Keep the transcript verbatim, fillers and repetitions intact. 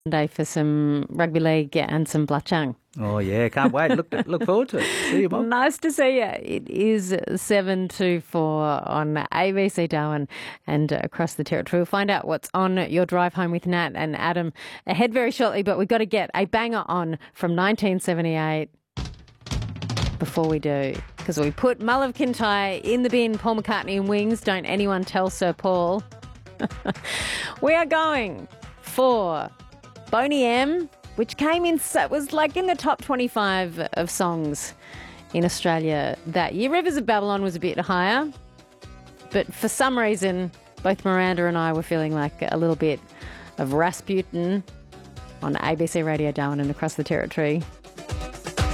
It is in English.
Day for some rugby league and some blatchang. Oh, yeah, can't wait. Look look forward to it. See you, Bob. Nice to see you. It is seven to four on A B C Darwin and across the territory. We'll find out what's on your drive home with Nat and Adam ahead very shortly, but we've got to get a banger on from nineteen seventy-eight before we do, because we put Mull of Kintyre in the bin. Paul McCartney and Wings, Don't Anyone Tell Sir Paul. We are going for Boney M, which came in, was like in the top twenty-five of songs in Australia that year. Rivers of Babylon was a bit higher, but for some reason, both Miranda and I were feeling like a little bit of Rasputin on A B C Radio Darwin and across the territory.